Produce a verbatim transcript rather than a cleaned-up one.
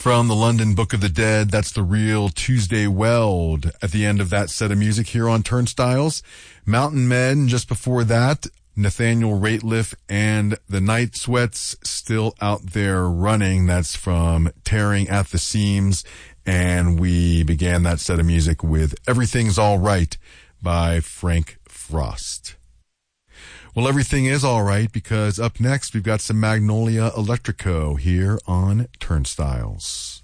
From the London Book of the Dead, that's the real Tuesday Weld at the end of that set of music here on Turnstiles. Mountain Men, just before that, Nathaniel Rateliff and the Night Sweats, still out there running. That's from Tearing at the Seams. And we began that set of music with Everything's All Right by Frank Frost. Well, everything is all right because up next we've got some Magnolia Electrico here on Turnstiles.